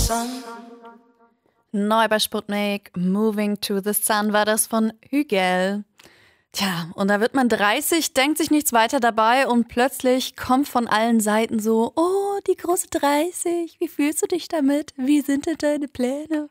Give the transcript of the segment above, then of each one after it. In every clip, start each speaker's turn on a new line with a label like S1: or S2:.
S1: Neu bei Sputnik, Moving to the Sun war das von Hügel. Tja, und da wird man 30, denkt sich nichts weiter dabei und plötzlich kommt von allen Seiten so, oh, die große 30, wie fühlst du dich damit? Wie sind denn deine Pläne?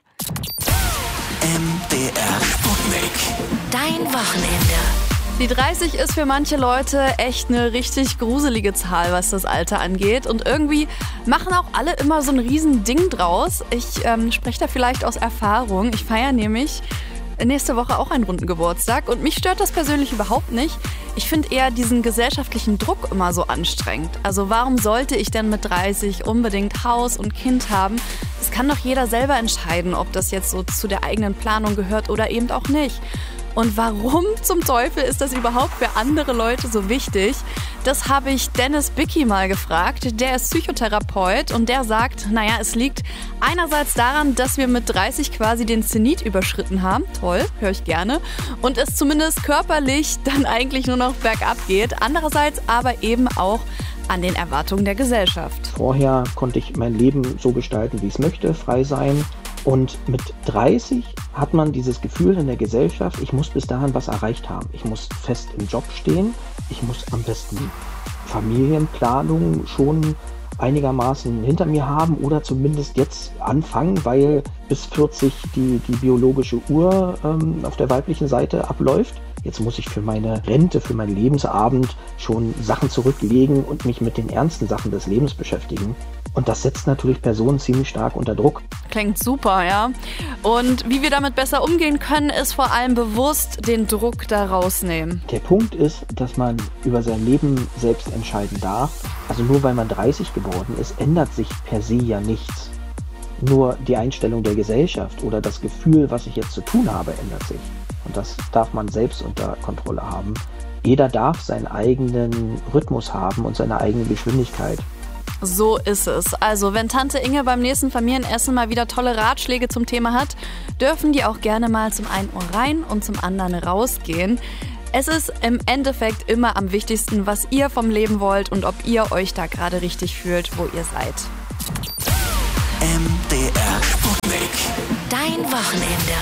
S2: MDR Sputnik.
S3: Dein Wochenende.
S1: Die 30 ist für manche Leute echt eine richtig gruselige Zahl, was das Alter angeht. Und irgendwie machen auch alle immer so ein riesen Ding draus. Ich spreche da vielleicht aus Erfahrung. Ich feiere nämlich nächste Woche auch einen runden Geburtstag. Und mich stört das persönlich überhaupt nicht. Ich finde eher diesen gesellschaftlichen Druck immer so anstrengend. Also warum sollte ich denn mit 30 unbedingt Haus und Kind haben? Das kann doch jeder selber entscheiden, ob das jetzt so zu der eigenen Planung gehört oder eben auch nicht. Und warum zum Teufel ist das überhaupt für andere Leute so wichtig? Das habe ich Dennis Bicki mal gefragt. Der ist Psychotherapeut und der sagt, naja, es liegt einerseits daran, dass wir mit 30 quasi den Zenit überschritten haben. Toll, höre ich gerne. Und es zumindest körperlich dann eigentlich nur noch bergab geht. Andererseits aber eben auch an den Erwartungen der Gesellschaft.
S4: Vorher konnte ich mein Leben so gestalten, wie ich es möchte, frei sein. Und mit 30 hat man dieses Gefühl in der Gesellschaft, ich muss bis dahin was erreicht haben. Ich muss fest im Job stehen. Ich muss am besten Familienplanung schon einigermaßen hinter mir haben oder zumindest jetzt anfangen, weil bis 40 die biologische Uhr auf der weiblichen Seite abläuft. Jetzt muss ich für meine Rente, für meinen Lebensabend schon Sachen zurücklegen und mich mit den ernsten Sachen des Lebens beschäftigen. Und das setzt natürlich Personen ziemlich stark unter Druck.
S1: Klingt super, ja. Und wie wir damit besser umgehen können, ist vor allem bewusst den Druck da rausnehmen.
S4: Der Punkt ist, dass man über sein Leben selbst entscheiden darf. Also nur weil man 30 geworden ist, ändert sich per se ja nichts. Nur die Einstellung der Gesellschaft oder das Gefühl, was ich jetzt zu tun habe, ändert sich. Und das darf man selbst unter Kontrolle haben. Jeder darf seinen eigenen Rhythmus haben und seine eigene Geschwindigkeit.
S1: So ist es. Also, wenn Tante Inge beim nächsten Familienessen mal wieder tolle Ratschläge zum Thema hat, dürfen die auch gerne mal zum einen Ohr rein und zum anderen rausgehen. Es ist im Endeffekt immer am wichtigsten, was ihr vom Leben wollt und ob ihr euch da gerade richtig fühlt, wo ihr seid.
S2: MDR Sputnik.
S3: Dein Wochenende.